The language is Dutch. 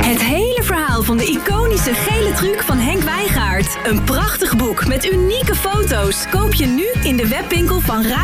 Het hele verhaal van de iconische gele truc van Henk Wijngaard. Een prachtig boek met unieke foto's. Koop je nu in de webwinkel van